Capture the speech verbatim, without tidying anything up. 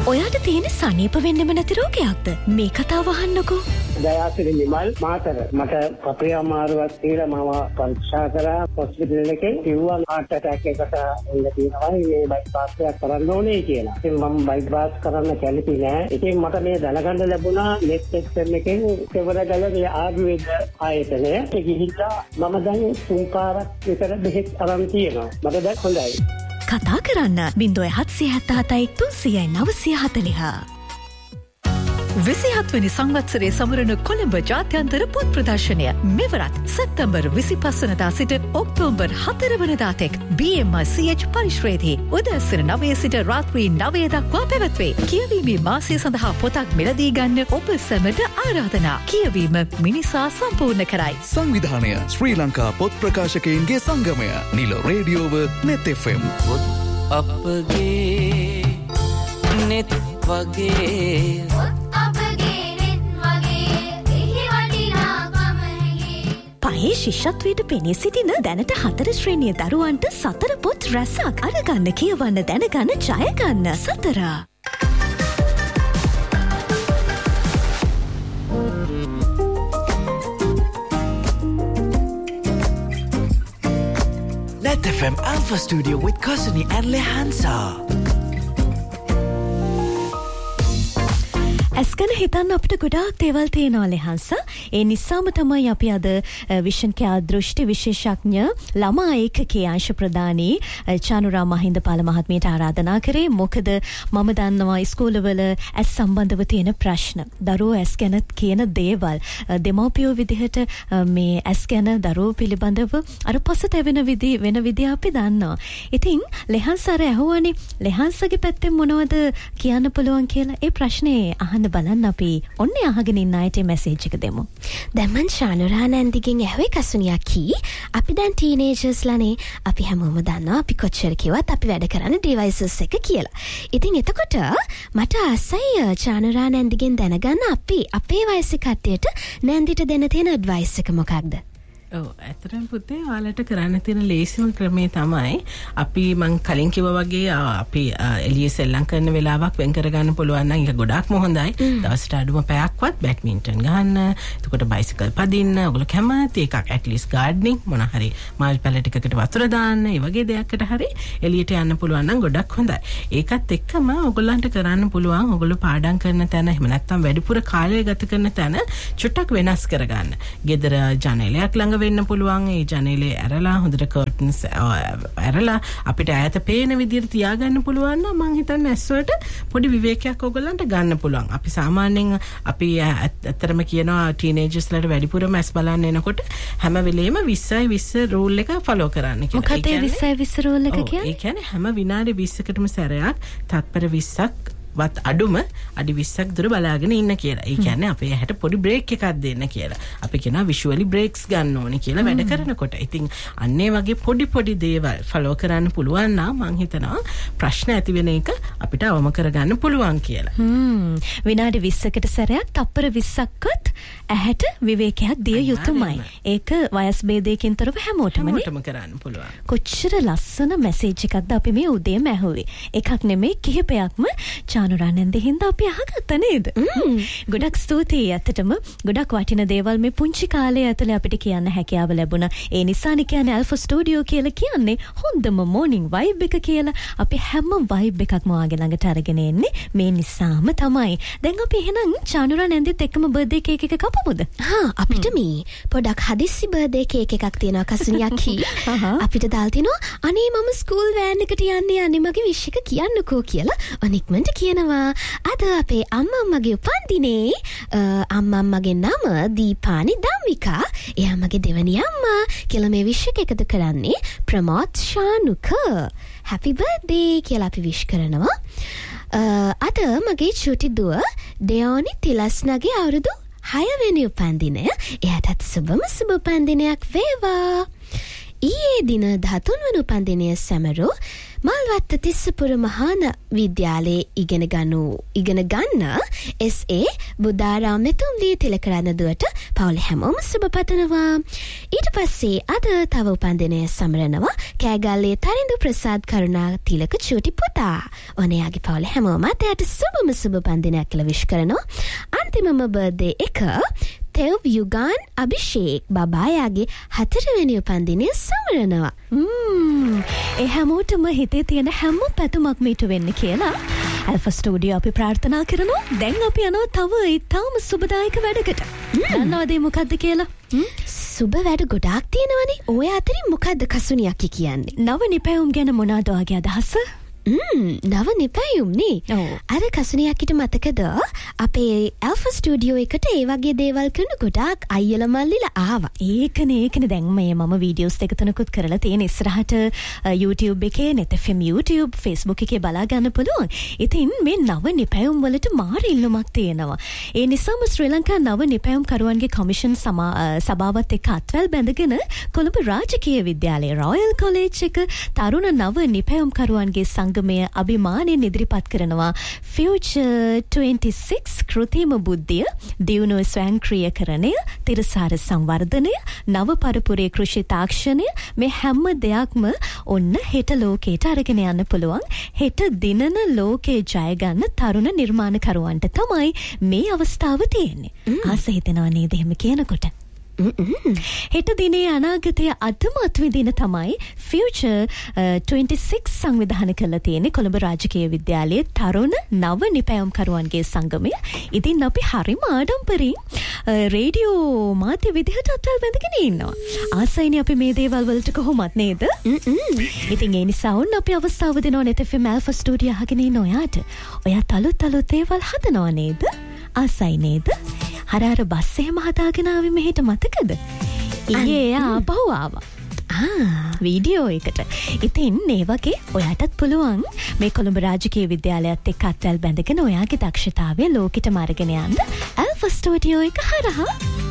ඔයාට තියෙන සනීප වෙන්නෙම නැති රෝගයක්ද? මේ කතාව අහන්නකෝ. දයාසිරි නිමල් මාතර මට කපේ අමාරුවක් තියලා මම පරීක්ෂා කරා හොස්පිටල් එකේ කිව්වා heart attack එකකට එන්න තියෙනවා මේ බයිපාස් එකක් කරන්න ඕනේ කියලා. ඉතින් මම බයිපාස් කරන්න කැමති නෑ. ඉතින් මට මේ දැනගන්න ලැබුණා නෙට් එක්ස්එම් එකෙන් සෙවරගල මේ ආයුර්වේද ආයතනය. ඒ ගිහිල්ලා මම දැන් තුන් පාරක් විතර බෙහෙත් අරන් තියෙනවා. මට දැන් හොඳයි. කතා කරන්න බිංදුව හත්සිය හතයි තුන්සියයි නවසිය හතලිහ. විසිහත් වෙනි සංවත්සරයේ සමරන කොළඹ ජාත්‍යන්තර පොත් ප්‍රදර්ශනය මෙවරත් සැප්තැම්බර් විසිපහ වෙනිදා සිට ඔක්තෝබර් හතර වෙනිදා තෙක් බී එම් සී එච් පරිශ්‍රයේදී උදෑසන නවය සිට රාත්‍රී නවය දක්වා පැවැත්වේ. කියවීමේ මාසය සඳහා පොතක් මිලදී ගන්න ඔබ සැමට ආරාධනා. කියවීම මිනිසා සම්පූර්ණ කරයි. සංවිධානය ශ්‍රී ලංකා පොත් ප්‍රකාශකයන්ගේ සංගමය. නිල රේඩියෝව නෙත් එෆ් එම්. අපගේ නෙත් වගේ පහේ ශිෂ්‍යත්වයට පෙනී සිටින දැනට හතර ශ්‍රේණිය දරුවන්ට සතර පොත් රැසක් අරගන්න කියවන්න දැනගන්න ජයගන්න සතර. Net F M Alpha Studio with Kasuni and Lehansa. ඇස්කන හිතන්න අපිට ගොඩාක් දේවල් තියෙනවා ලෙහන්ස. ඒ නිසාම තමයි අපි අද විෂන් කෑ දෘෂ්ටි විශේෂඥ ළමා ඒකකයේ අංශ ප්‍රධානී චානුරා මහින්දපාල මහත්මියට ආරාධනා කරේ. මොකද මම දන්නවා ඉස්කෝලවල ඇස් සම්බන්ධව තියෙන ප්‍රශ්න. දරුවෝ ඇස් ගැන කියන දේවල් දෙමව්පියෝ විදිහට මේ ඇස් ගැන දරුවෝ පිළිබඳව අර පසුතැවෙන විදි වෙන විදිහ අපි දන්නවා. ඉතින් ලෙහන්ස අර ඇහුවානේ ලෙහන්සගේ පැත්තෙන් මොනවද කියන්න පුළුවන් කියලා. ඒ ප්‍රශ්නේ අහන්න බලන්න අපි ඔන්නේ අහගෙන ඉන්න අයට මැසේජ් එක දෙමු. දැන් මං ශානුරා නැන්දිගෙන් ඇහුවේ කසුනියා කී අපි දැන් ටීනේජර්ස්ලානේ අපි හැමෝම දන්නවා අපි කොච්චර කිව්වත් අපි වැඩ කරන්නේ ඩිවයිසස් එක කියලා. ඉතින් එතකොට මට ආසයි ශානුරා නැන්දිගෙන් දැනගන්න අපි අපේ වයසේ කට්ටියට නැන්දිට දෙන්න තියෙන ඇඩ්වයිස් එක මොකක්ද? ඔව් ඇත්තටම පුතේ ඔයාලට කරන්න තියෙන ලේසිම ක්‍රමේ තමයි අපි මං කලින් කිව්වා වගේ අපි එළියේ සෙල්ලම් කරන වෙලාවක් වෙන් කරගන්න පුළුවන් නම් ඒක ගොඩාක්ම හොඳයි. දවසට අඩුම පැයක්වත් බැඩ්මින්ටන් ගන්න, එතකොට බයිසිකල් පදින්න, ඔයගොල්ලෝ කැමති එකක් ඇට්ලිස්ට් ගාඩ්නින් මොන හරි මල් පැල ටිකකට වතුර දාන්න, ඒ වගේ දෙයක්කට හරි එළියට යන්න පුළුවන් නම් ගොඩක් හොඳයි. ඒකත් එක්කම ඔයගොල්ලන්ට කරන්න පුළුවන් ඔයගොල්ලෝ පාඩම් කරන තැන එහෙම නැත්නම් වැඩිපුර කාලය ගත කරන තැන චුට්ටක් වෙනස් කරගන්න. ගෙදර ජනේලයක් ළඟ වෙන්න පුළුවන්. ඒ ජනේලේ ඇරලා හොඳට කර්ටන්ස් ඇරලා අපිට ඈත පේන විදිහට තියාගන්න පුළුවන් නම් මං හිතන්නේ ඇස් වලට පොඩි විවේකයක් ඕගොල්ලන්ට ගන්න පුළුවන්. අපි සාමාන්‍යයෙන් අපි ඇත්තටම කියනවා ටීනේජර්ස්ලාට වැඩිපුරම ඇස් බලන්න එනකොට හැම වෙලේම විස්සයි විස්ස රූල් එක ෆලෝ කරන්න කියලා. මොකද විස්සයි විස්ස රූල් එක කියන්නේ? ඒ කියන්නේ හැම විනාඩි විස්සකටම සැරයක් තත්පර විස්සක් වත් අඩුම අඩි විස්සක් දුර බලාගෙන ඉන්න කියලා. ඒ කියන්නේ අපේ ඇහැට පොඩි බ්‍රේක් එකක් දෙන්න කියලා. අපි කියනවා විෂුවලි බ්‍රේක්ස් ගන්න ඕනේ කියලා වැඩ කරනකොට. ඉතින් අන්න ඒ වගේ පොඩි පොඩි දේවල් ෆලෝ කරන්න පුළුවන් නම් මං හිතනවා ප්‍රශ්න ඇති වෙන එක අපිට අවම කරගන්න පුළුවන් කියලා. හ්ම් විනාඩි විස්සකට සැරයක් තප්පර විස්සක්වත් ඇහැට විවේකයක් දිය යුතුමයි. ඒක වයස් භේදයකින් තොරව හැමෝටම හැමෝටම කරන්න පුළුවන්. කොච්චර ලස්සන මැසේජ් එකක්ද අපි මේ උදේම ඇහුවේ. එකක් නෙමෙයි කිහිපයක්ම නුරානන්ද හින්දා අපි අහගත්ත නේද? ගොඩක් ස්තුතියි. ඇත්තටම ගොඩක් වටින දේවල් මේ පුංචි කාලේ ඇතුලේ අපිට කියන්න හැකියාව ලැබුණා. ඒ නිසානේ කියන්නේ ඇල්ෆා ස්ටුඩියෝ කියලා කියන්නේ හොඳම මෝර්නින් වයිබ් එක කියලා. අපි හැම වයිබ් එකක්ම වාගේ ළඟට අරගෙන එන්නේ මේ නිසාම තමයි. දැන් අපි එහෙනම් චානුරානන්දිත් එක්කම බර්ත්ඩේ කේක් එක කපමුද? හා අපිට මේ පොඩක් හදිස්සි බර්ත්ඩේ කේක් එකක් තියෙනවා කසුනියක්කි. අපිට දාලා තිනවා අනේ මම ස්කූල් වෑන් එකට යන්නේ අනේ මගේ විශ් එක කියන්නකෝ කියලා. අනික්මන්ට කියන අද අපේ අම්මම්මගේ උපන්දිනේ. අම්මම්මගේ නම දීපානි ධම්මිකා. එයාමගේ දෙවනි අම්මා කියලා මේ විශ් එක එකතු කරන්නේ ප්‍රමෝද් ශානුක. හැපි බර්ත්ඩේ කියලා අපි විශ් කරනවා. අද මගේ චුටි දුව ඩෙෝනි තිලස්නගේ අවුරුදු හය වෙනි උපන්දිනය. එයාටත් සුබම සුබ උපන්දිනයක් වේවා. ඊයේ දින දහතුන් වන උපන්දිනය සැමරූ මල්වත්ත තිස්සපුර මහාන විද්‍යාලයේ ඉගෙන ගනු ඉගෙන ගන්න එස් ඒ බුද්ධාරාම මෙතුම්ලී තිලකරන්න දුවට පවුල හැමෝම සුබ පතනවා. ඊට පස්සේ අද තව උපන්දිනය සමරනවා කෑගල්ලේ තරිඳු ප්‍රසාද් කරුණා තිලක චූටි පුතා. ඔනයාගේ පවුල හැමෝමත් එයාට සුබම සුබ උපන්දිනයක් කියලා විශ් කරනවා. අන්තිමම බර්ත්ඩේ එක තෙව් යුගාන් අභිෂේක් බබායාගේ හතරවෙනි උපන්දිනය සමරනවා. ඒ හැමෝටම හිතේ තියෙන හැම පැතුමක්ම ඊට වෙන්න කියලා ඇල්ෆා ස්ටුඩියෝ අපි ප්‍රාර්ථනා කරනවා. දැන් අපි යනවා තව ඉතාම සුබදායක වැඩකට. දන්නවද මොකද්ද කියලා? සුබ වැඩ ගොඩාක් තියෙනවනේ. ඔය අතරින් මොකද්ද කසුනියක් කියන්නේ? නව නිපැයුම් ගැන මොනවද ඔයාගේ අදහස? නව නිපැයුම්නේ. අර කසුනියක්කිට මතකද අපේ ඇල්ෆා ස්ටුඩියෝ එකට ඒ වගේ දේවල් කරන ගොඩාක් අයියල මල්ලිලා ආවා. ඒකනේ ඒකනේ දැන් මේ මම වීඩියෝස් දෙක තුනකුත් කරලා තියෙන ඉස්සරහට YouTube එකේ net f m YouTube Facebook එකේ බලා ගන්න පුළුවන්. ඉතින් මේ නව නිපැයුම් වලට මාර ඉල්ලුමක් තියෙනවා. ඒ නිසාම ශ්‍රී ලංකා නව නිපැයුම් කරුවන්ගේ කොමිෂන් සභාවත් එක්ක අත්වැල් බැඳගෙන කොළඹ රාජකීය විද්‍යාලයේ රොයල් කොලෙජ් එක තරුණ නව නිපැයුම් කරුවන්ගේ සංගමය අභිමානයෙන් ඉදිරිපත් කරනවා ෆියුචර් twenty six කෘතිම බුද්ධිය, දියුණුව ස්වයංක්‍රීයකරණය, තිරසාර සංවර්ධනය, නව පරපුරේ කෘෂි තාක්ෂණය මේ හැම දෙයක්ම ඔන්න හෙට ලෝකයට අරගෙන යන්න පුළුවන්. හෙට දිනන ලෝකේ ජය ගන්න තරුණ නිර්මාණකරුවන්ට තමයි මේ අවස්ථාව තියෙන්නේ. ආස හිතෙනවා නේද එහෙම කියනකොට? හෙට දිනේ අනාගතය අදම අත්විඳින තමයි ෆියුචර් twenty six සංවිධානය කරලා තියෙන්නේ කොළඹ රාජකීය විද්‍යාලයේ තරුණ නව නිපැයුම්කරුවන්ගේ සංගමය. ඉතින් අපි හරිම ආඩම්බරින් රේඩියෝ මාධ්‍ය විදිහට අත්වැල් බැඳගෙන ඉන්නවා. ආසයිනේ අපි මේ දේවල් වලට කොහොමත් නේද? ඉතින් ඒ නිසා ඔන්න අපි අවස්ථාව දෙනවා net f m alpha studio අහගෙන ඉන්න ඔයාට. ඔයාත් අලුත් අලුත් දේවල් හදනවා නේද? ආසයි නේද? හර අර බස් එහෙම හදාගෙන ආවේ මෙහෙට මතකද? ඊයේ එයා ආපහු ආවා. ආ වීඩියෝ එකට. ඉතින් මේ වගේ ඔයාටත් පුළුවන් මේ කොළඹ රාජකීය විද්‍යාලයත් එක්ක අත්වැල් බැඳගෙන ඔයාගේ දක්ෂතාවය ලෝකෙටම අරගෙන යන්න ඇල්ෆා ස්ටුඩියෝ එක හරහා.